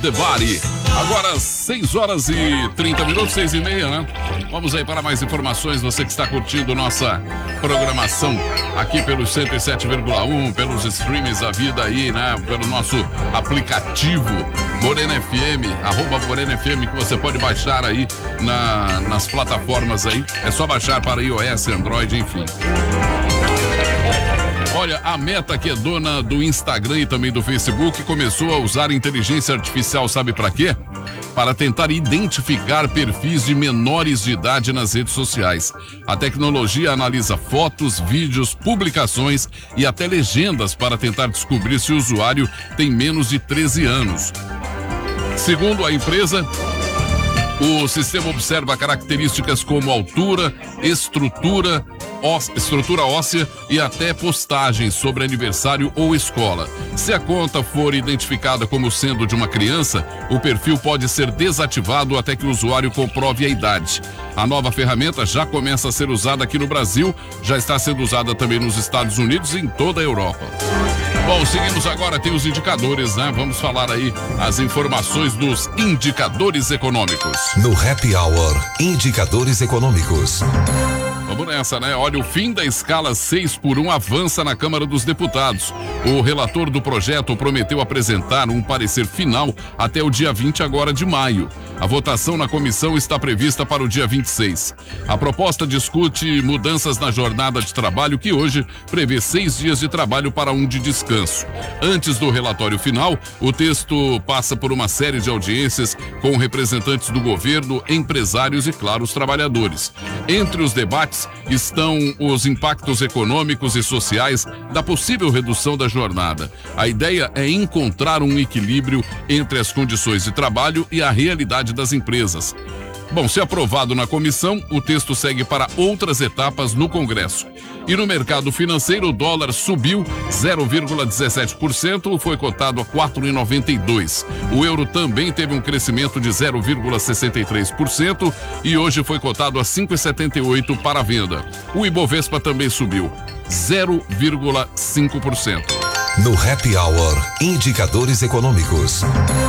The Body. Agora 6 horas e 30 minutos, 6h30, né? Vamos aí para mais informações. Você que está curtindo nossa programação aqui pelos 107,1, pelos streams da vida aí, né? Pelo nosso aplicativo Morena FM, @Morena FM, que você pode baixar aí nas plataformas aí. É só baixar para iOS, Android, enfim. Olha, a Meta, que é dona do Instagram e também do Facebook, começou a usar inteligência artificial, sabe para quê? Para tentar identificar perfis de menores de idade nas redes sociais. A tecnologia analisa fotos, vídeos, publicações e até legendas para tentar descobrir se o usuário tem menos de 13 anos. Segundo a empresa, o sistema observa características como altura, estrutura óssea e até postagens sobre aniversário ou escola. Se a conta for identificada como sendo de uma criança, o perfil pode ser desativado até que o usuário comprove a idade. A nova ferramenta já começa a ser usada aqui no Brasil, já está sendo usada também nos Estados Unidos e em toda a Europa. Bom, seguimos agora, tem os indicadores, né? Vamos falar aí as informações dos indicadores econômicos. No Happy Hour, indicadores econômicos. Vamos nessa, né? Olha, o fim da escala 6x1 avança na Câmara dos Deputados. O relator do projeto prometeu apresentar um parecer final até o dia 20 agora de maio. A votação na comissão está prevista para o dia 26. A proposta discute mudanças na jornada de trabalho, que hoje prevê 6 dias de trabalho para 1 de descanso. Antes do relatório final, o texto passa por uma série de audiências com representantes do governo, empresários e, claro, os trabalhadores. Entre os debates estão os impactos econômicos e sociais da possível redução da jornada. A ideia é encontrar um equilíbrio entre as condições de trabalho e a realidade das empresas. Bom, se aprovado na comissão, o texto segue para outras etapas no Congresso. E no mercado financeiro, o dólar subiu 0,17%, foi cotado a 4,92. O euro também teve um crescimento de 0,63% e hoje foi cotado a 5,78 para a venda. O Ibovespa também subiu 0,5%. No Happy Hour, indicadores econômicos.